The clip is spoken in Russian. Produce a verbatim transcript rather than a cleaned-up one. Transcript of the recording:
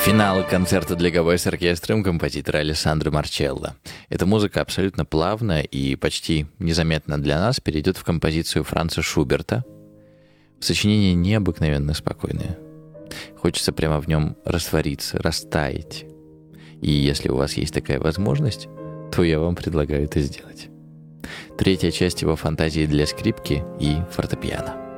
Финал концерта для гобоя с оркестром композитора Алессандро Марчелло. Эта музыка абсолютно плавно и почти незаметно для нас перейдет в композицию Франца Шуберта. Сочинение необыкновенно спокойное. Хочется прямо в нем раствориться, растаять. И если у вас есть такая возможность, то я вам предлагаю это сделать. Третья часть его фантазии для скрипки и фортепиано.